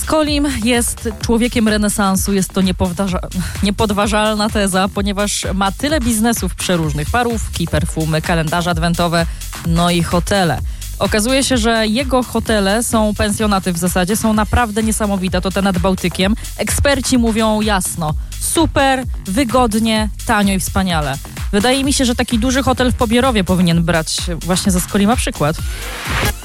Skolim jest człowiekiem renesansu, jest to niepodważalna teza, ponieważ ma tyle biznesów przeróżnych: parówki, perfumy, kalendarze adwentowe, no i hotele. Okazuje się, że jego hotele pensjonaty w zasadzie, są naprawdę niesamowite. To te nad Bałtykiem. Eksperci mówią jasno: super, wygodnie, tanio i wspaniale. Wydaje mi się, że taki duży hotel w Pobierowie powinien brać właśnie ze Skolima przykład.